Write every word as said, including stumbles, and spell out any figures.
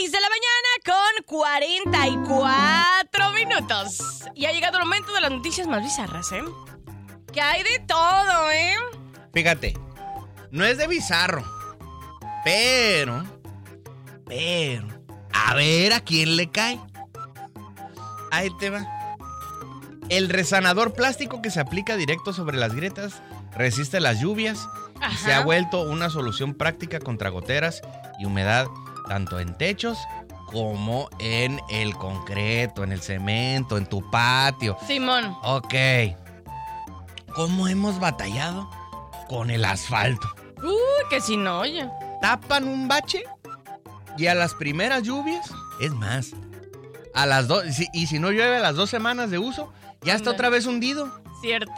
seis de la mañana con cuarenta y cuatro minutos. Y ha llegado el momento de las noticias más bizarras, ¿eh? Que hay de todo, ¿eh? Fíjate, no es de bizarro, pero, pero, a ver a quién le cae. Ahí te va. El resanador plástico que se aplica directo sobre las grietas resiste las lluvias y se ha vuelto una solución práctica contra goteras y humedad, tanto en techos como en el concreto, en el cemento, en tu patio. Simón. Ok. ¿Cómo hemos batallado con el asfalto? Uy, que si no, oye. Tapan un bache y a las primeras lluvias, es más, a las dos, y si no llueve a las dos semanas de uso, ya está otra vez hundido. Cierto.